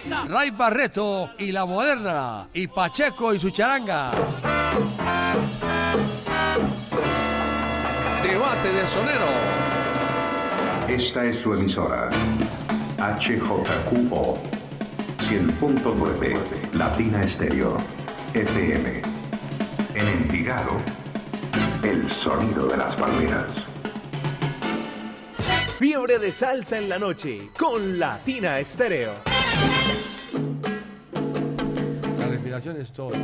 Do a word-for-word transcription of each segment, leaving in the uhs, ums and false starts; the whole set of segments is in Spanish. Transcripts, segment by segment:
Ray Barreto y La Moderna, y Pacheco y su charanga. Debate de soneros. Esta es su emisora. H J Q O cien punto nueve Latina Estéreo F M. En Envigado, el sonido de las palmeras. Fiebre de salsa en la noche con Latina Estéreo. La respiración es todo.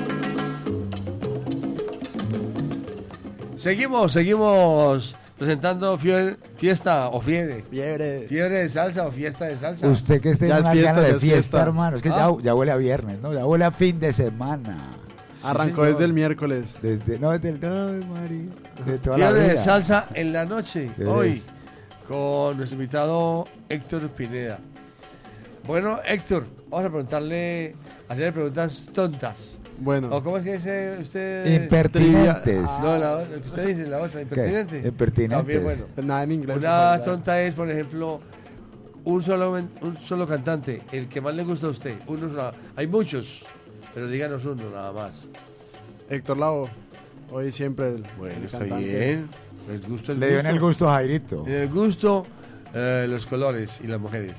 Seguimos, seguimos presentando fie- fiesta o fiebre. Fiebre. Fiebre de salsa o fiesta de salsa. Usted que esté Ya en es una fiesta, gana ya de es fiesta, fiesta. hermano. Es que Ah. ya, ya huele a viernes, ¿no? Ya huele a fin de semana. Arrancó señor. desde el miércoles. Desde, no, desde el... Ay, María. De toda la Fiebre de vida. salsa en la noche, ¿Qué hoy, es? con nuestro invitado Héctor Pineda. Bueno, Héctor, vamos a preguntarle, hacerle preguntas tontas. Bueno, ¿O cómo es que dice usted? Impertinentes. No, la, lo que usted dice, la otra, impertinente. ¿Qué? Impertinentes. También, bueno. pues nada en inglés. Una pues, tonta es, por ejemplo, un solo, un solo cantante, el que más le gusta a usted. Uno solo. Hay muchos, pero díganos uno nada más. Héctor Lavoe. Hoy siempre el, Bueno, el está cantante. bien. El gusto es Le dio en el gusto a Jairito. En el gusto, eh, los colores y las mujeres.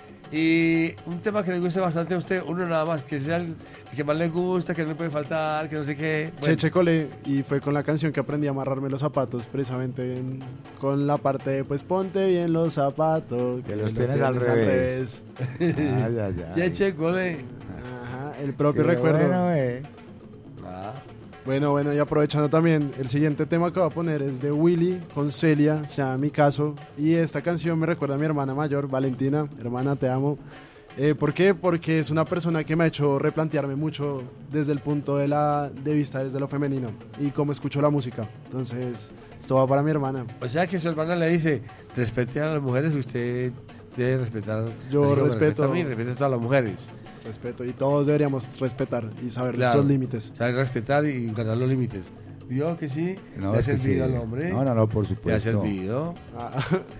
Y un tema que le guste bastante a usted, uno nada más, que sea el, el que más le gusta, que no le puede faltar, que no sé qué. Bueno, Cheche Cole, y fue con la canción que aprendí a amarrarme los zapatos, precisamente en- con la parte de pues ponte bien los zapatos. Que los tienes al revés. Ay, ay, ay. Cheche, Cole. Ajá, el propio Qué recuerdo. bueno, eh. Ah, Bueno, bueno, y aprovechando también, el siguiente tema que voy a poner es de Willy con Celia, se llama Mi Caso, y esta canción me recuerda a mi hermana mayor, Valentina, hermana, te amo. Eh, ¿Por qué? Porque es una persona que me ha hecho replantearme mucho desde el punto de, la, de vista, desde lo femenino, y cómo escucho la música. Entonces, esto va para mi hermana. o sea que su hermana le dice, respete a las mujeres, usted debe respetar. Yo así como me respeto. respeta a mí, respete a todas las mujeres. Respeto, y todos deberíamos respetar y saber Claro. nuestros límites. Saber respetar y ganar los límites. ¿Vio que sí? No, ¿Le ha es que servido sí. al hombre? No, no, no, por ¿Le ha supuesto. servido? Ah,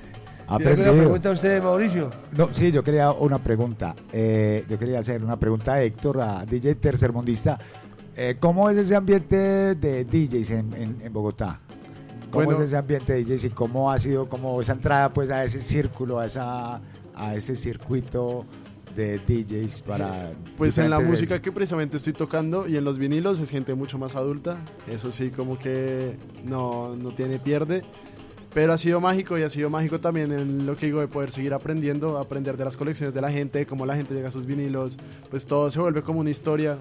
Ha ¿Tiene alguna aprendido. pregunta a usted, Mauricio? No, sí, yo quería una pregunta. Eh, yo quería hacer una pregunta a Héctor, a D J tercermundista. Eh, ¿Cómo es ese ambiente de D Js en, en, en Bogotá? ¿Cómo Bueno. es ese ambiente de D Js y cómo ha sido como esa entrada pues a ese círculo, a esa a ese circuito de D Js para Pues en la diferentes- música que precisamente estoy tocando y en los vinilos es gente mucho más adulta, eso sí como que no, no tiene pierde, pero ha sido mágico y ha sido mágico también en lo que digo de poder seguir aprendiendo, aprender de las colecciones de la gente, cómo la gente llega a sus vinilos, pues todo se vuelve como una historia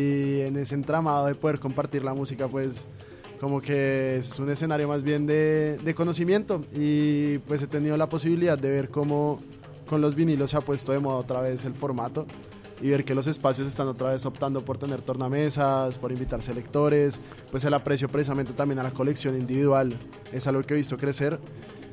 y en ese entramado de poder compartir la música pues como que es un escenario más bien de, de conocimiento y pues he tenido la posibilidad de ver cómo con los vinilos se ha puesto de moda otra vez el formato y ver que los espacios están otra vez optando por tener tornamesas, por invitar selectores, pues el aprecio precisamente también a la colección individual es algo que he visto crecer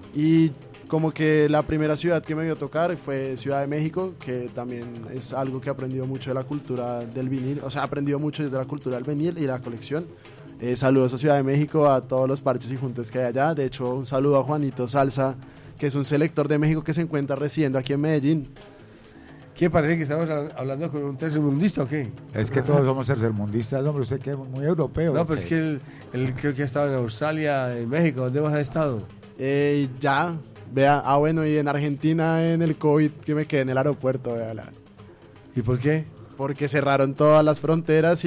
y como que la primera ciudad que me vio tocar fue Ciudad de México, que también es algo que he aprendido mucho de la cultura del vinil, o sea, he aprendido mucho desde la cultura del vinil y la colección. Eh, saludos a Ciudad de México, a todos los parches y juntes que hay allá, de hecho un saludo a Juanito Salsa, que es un selector de México que se encuentra residiendo aquí en Medellín. ¿Qué parece que estamos a- hablando con un tercermundista o qué? Es que todos somos tercermundistas, hombre, usted que es muy europeo. No, ¿o pues es qué? que él, él creo que ha estado en Australia, en México. ¿Dónde más ha estado? Eh, ya, vea, ah bueno, y en Argentina en el COVID que me quedé en el aeropuerto, véala. ¿Y por qué? Porque cerraron todas las fronteras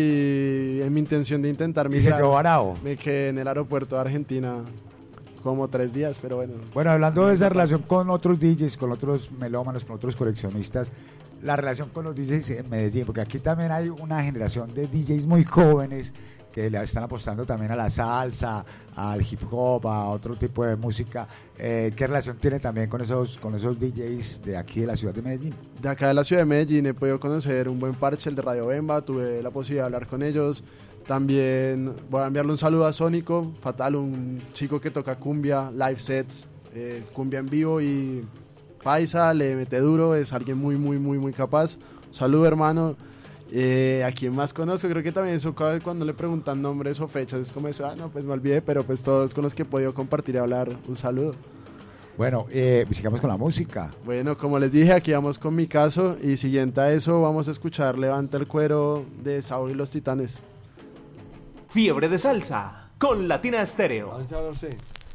y en mi intención de intentar Y se migrar, quedó varado. me quedé en el aeropuerto de Argentina como tres días, pero bueno. Bueno, hablando de esa relación con otros D Js, con otros melómanos, con otros coleccionistas, la relación con los D Js en Medellín, porque aquí también hay una generación de D Js muy jóvenes que le están apostando también a la salsa, al hip hop, a otro tipo de música. Eh, ¿Qué relación tiene también con esos, con esos D Js de aquí de la ciudad de Medellín? De acá de la ciudad de Medellín he podido conocer un buen parche, el de Radio Bemba, tuve la posibilidad de hablar con ellos. También voy a enviarle un saludo a Sónico, Fatal, un chico que toca cumbia, live sets, eh, cumbia en vivo y paisa, le mete duro, es alguien muy, muy, muy, muy capaz. Saludo, hermano. Eh, a quien más conozco, creo que también eso cada vez cuando le preguntan nombres o fechas, es como eso, ah, no, pues me olvidé, pero pues todos con los que he podido compartir y hablar, un saludo. Bueno, eh, sigamos con la música. Bueno, como les dije, aquí vamos con Mi Caso y siguiente a eso vamos a escuchar Levanta el Cuero de Saúl y los Titanes. Fiebre de salsa con Latina Estéreo. Ahorita lo sé.